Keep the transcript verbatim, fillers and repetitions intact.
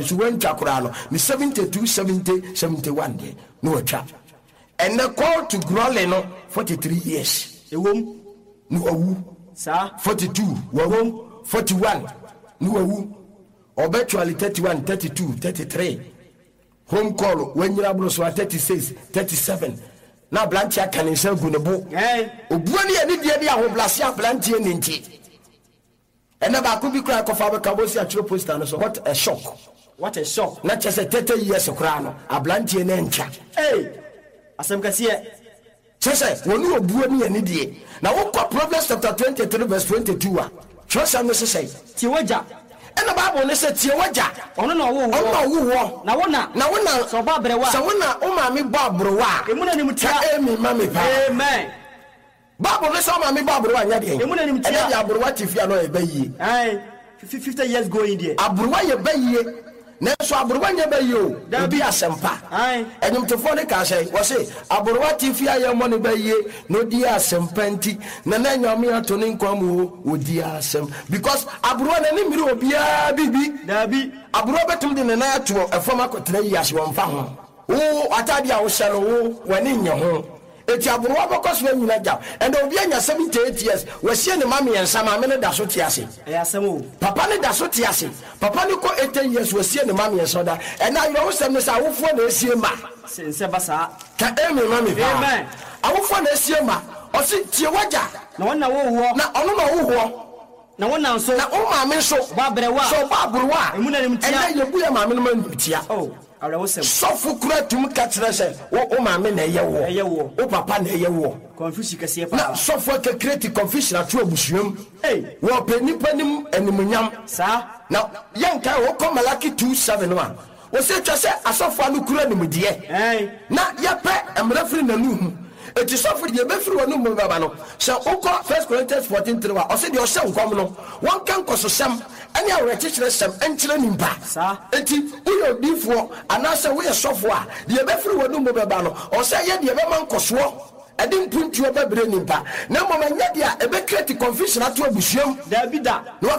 so when chakurano ni seventy-two seventy seventy-one de no cha and the call to Grole no forty-three years ewom no awu sa forty-two wawom forty-one no awu obitually thirty-one thirty-two thirty-three home call when you are so thirty-six thirty-seven na blantia kan nsa gunebo eh obuani ani de dia ho blasia blantia ninti ena ba ko bi kra ko fa be kabosi a chiro poster no so what a shock what a shock na chese thirty years kra no a blantia na ncha eh asem kase chese wonu obuani ani de na wo ko Proverbs chapter twenty-three verse twenty-two a chosa no se ti waja ena Bible ne se tie waja ono na wo ono wo na wona na wona so ba brewa so wona o ma me ba browa emuna ni mutia emi ma me pa amen Bible ne so ma me ba browa nya de emuna ni mutia e ya browa tifia no e bayi eh fifty years going there abrowa ye bayi na so abrowa nya bayi o obi asempa eh enyum tefo ne ka sei wo se abrowa tifia ye mo ne bayi no di asempa nti na na nyame ato ne nkwamu odi asem because abrowa na ni miri obi a bibi dabi abrowa betum de na ato efoma kotra yi ase wo mfa ho wo atade a wo hyɛ no wo wani nya ho eti abrowa bokos we nyina ja and obi anya seventy-eight years we sie ne mame yensa mame ne da so te ase e asem o papa ne da so te ase papa ne ko eighty years we sie ne mame yensa da and na yo sem ne sa wofo na esie ma sense basa ka emi mame pa amen awofo na esie ma o se tie waja na wona wo ho na ono na wo ho na wona nso na o mame nso ba brewa so ba browa emu na nim tia and na yebu ya mame no man tia oh ara wo sem sofu kura tum ka kire se o mame na ye wo ye wo o papa na ye wo confusion kase pa na sofu ka create confusion atu abusuam eh wo pe nipa nim animunyam sa na yanka wo ko Malaki two seven one wo se twa se asofu anu kura nimdie eh na ye pe emra firi na nu eti sofu de be firi wonu mu baba no se ukọ First Corinthians fourteen three wa o se de o se nkom no won kan kososam ani awre chichere sem enchire nimpa sa eti uyo difo anase wo ye sofo a de be firi wonu mu baba no o se ye de be man koso edi mpuntuo bebre nimpa na mama nya de a e be create confusion ato abusuam dabi da no